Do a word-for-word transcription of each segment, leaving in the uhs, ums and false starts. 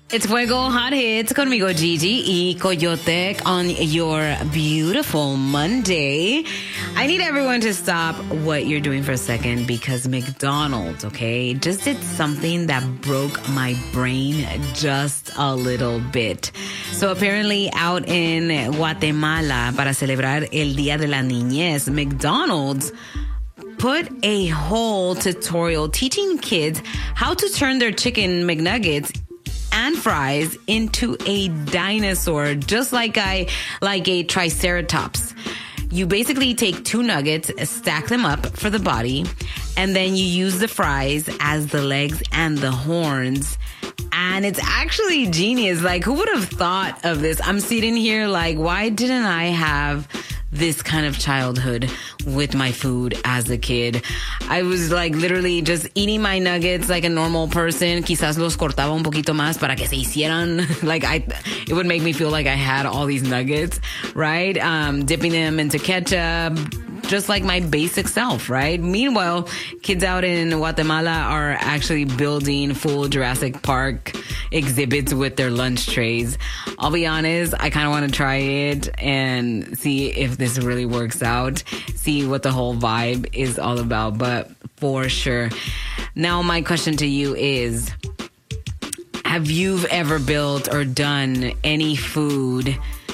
It's Fuego Hot Hits conmigo Gigi y Coyotec on your beautiful Monday. I need everyone to stop what you're doing for a second because McDonald's, okay, just did something that broke my brain just a little bit. So apparently out in Guatemala, para celebrar el Día de la Niñez, McDonald's put a whole tutorial teaching kids how to turn their chicken McNuggets and fries into a dinosaur, just like I like a triceratops. You basically take two nuggets, stack them up for the body, and then you use the fries as the legs and the horns. And it's actually genius. Like, who would have thought of this? I'm sitting here like, why didn't I have this kind of childhood with my food as a kid? I was like literally just eating my nuggets like a normal person. Quizás los cortaba un poquito más para que se hicieran. Like I, it would make me feel like I had all these nuggets, right? Um, dipping them into ketchup, just like my basic self, right? Meanwhile, kids out in Guatemala are actually building full Jurassic Park exhibits with their lunch trays. I'll be honest, I kind of want to try it and see if this really works out, see what the whole vibe is all about, but for sure. Now, my question to you is, have you ever built or done any food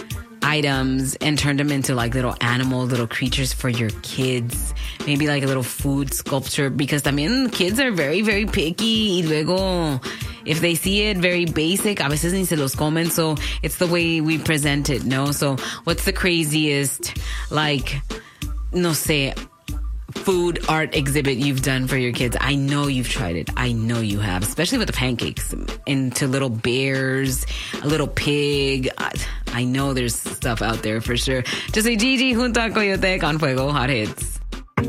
items and turned them into like little animals, little creatures for your kids? Maybe like a little food sculpture, because también kids are very, very picky. Y luego, if they see it very basic, a veces ni se los comen. So it's the way we present it, no? So what's the craziest, like, no sé, food art exhibit you've done for your kids? I know you've tried it. I know you have, especially with the pancakes, into little bears, a little pig. I, I know there's stuff out there for sure. Just say Gigi junto a Coyotec on Fuego Hot Hits.